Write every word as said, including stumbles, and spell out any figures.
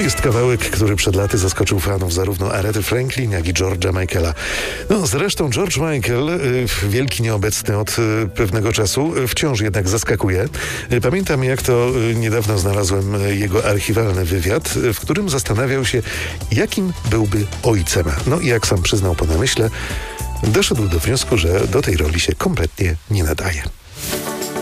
jest kawałek, który przed laty zaskoczył fanów zarówno Arety Franklin, jak i George'a Michaela. No zresztą George Michael, y, wielki nieobecny od y, pewnego czasu, y, wciąż jednak zaskakuje. Y, pamiętam, jak to y, niedawno znalazłem y, jego archiwalny wywiad, y, w którym zastanawiał się, jakim byłby ojcem. No i jak sam przyznał po namyśle, doszedł do wniosku, że do tej roli się kompletnie nie nadaje.